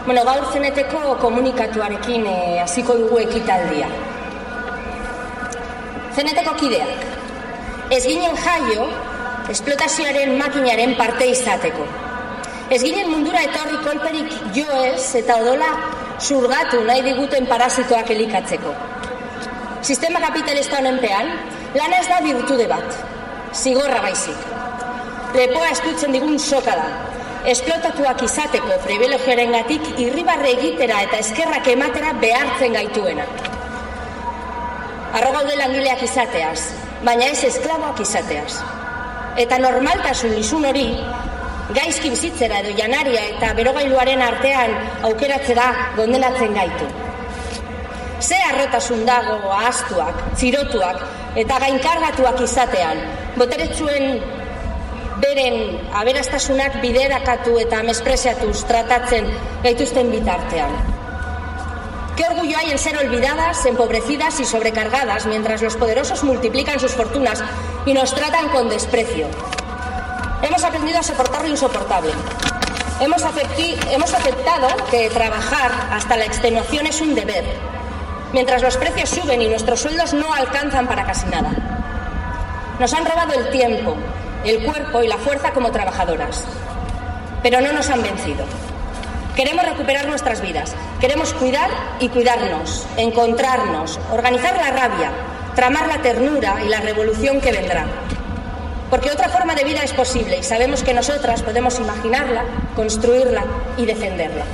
Gaur zeneteko komunikatuarekin hasiko dugu ekitaldia. Zeneteko kideak. Ez ginen jaio esplotazioaren makinaren parte izateko. Ez ginen mundura etorri kolperik jo ez eta odola zurgatu nahi diguten parasitoak elikatzeko. Sistema kapitalista honenpean, lana ez da virtude bat, zigorra baizik. Lepoa estutzen digun soka da, esplotatuak izateko privilegioarengatik irribarre egitera eta eskerrak ematera behartzen gaituena. Arro gaude langileak izateaz, baina ez esklaboak izateaz. Eta normaltasun lizun hori, gaizki bizitzera edo janaria eta berogailuaren artean aukeratzera kondenatzen gaitu. Ze arrotasun dago ahaztuak, txirotuak eta gainkargatuak izatean, boteretsuen beren aberastasunak biderakatu eta mespreziatuz tratatzen gaituzten bitartean. Qué orgullo hay en ser olvidadas, empobrecidas y sobrecargadas mientras los poderosos multiplican sus fortunas y nos tratan con desprecio. Hemos aprendido a soportar lo insoportable. Hemos aceptado que trabajar hasta la extenuación es un deber, mientras los precios suben y nuestros sueldos no alcanzan para casi nada. Nos han robado el tiempo, el cuerpo y la fuerza como trabajadoras, pero no nos han vencido. Queremos recuperar nuestras vidas, queremos cuidar y cuidarnos, encontrarnos, organizar la rabia, tramar la ternura y la revolución que vendrá. Porque otra forma de vida es posible y sabemos que nosotras podemos imaginarla, construirla y defenderla.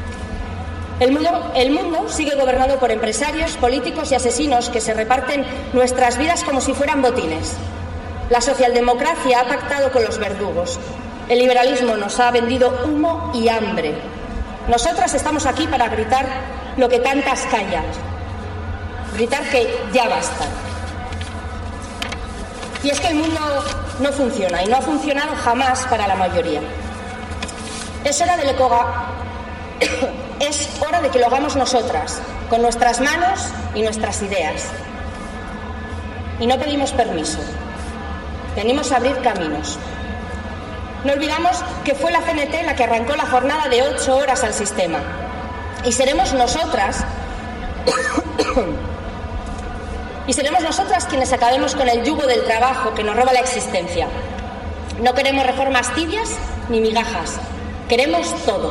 El mundo sigue gobernado por empresarios, políticos y asesinos que se reparten nuestras vidas como si fueran botines. La socialdemocracia ha pactado con los verdugos. El liberalismo nos ha vendido humo y hambre. Nosotras estamos aquí para gritar lo que tantas callan. Gritar que ya basta. Y es que el mundo no funciona y no ha funcionado jamás para la mayoría. Es hora de que lo hagamos nosotras, con nuestras manos y nuestras ideas. Y no pedimos permiso. Venimos a abrir caminos. No olvidamos que fue la CNT la que arrancó la jornada de 8 horas al sistema. Y seremos nosotras quienes acabemos con el yugo del trabajo que nos roba la existencia. No queremos reformas tibias ni migajas. Queremos todo.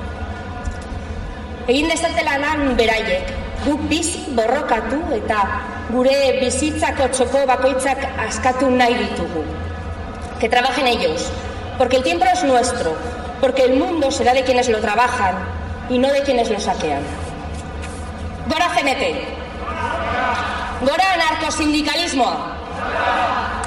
Egin dezatela lan beraiek, guk bizi borrokatu eta gure bizitzako txoko bakoitzak askatu nahi ditugu. Que trabajen ellos, porque el tiempo es nuestro, porque el mundo será de quienes lo trabajan y no de quienes lo saquean. Gora CNT! Gora anarkosindikalismoa!